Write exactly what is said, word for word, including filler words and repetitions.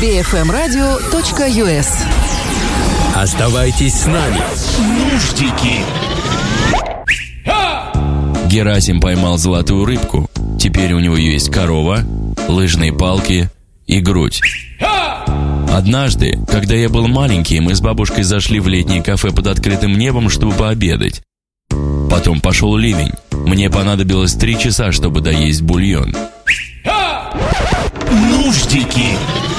би эф эм радио точка ю эс. Оставайтесь с нами. Нуждики. Герасим поймал золотую рыбку. Теперь у него есть корова, лыжные палки и грудь. Однажды, когда я был маленький, мы с бабушкой зашли в летнее кафе под открытым небом, чтобы пообедать. Потом пошел ливень. Мне понадобилось три часа, чтобы доесть бульон. Нуждики.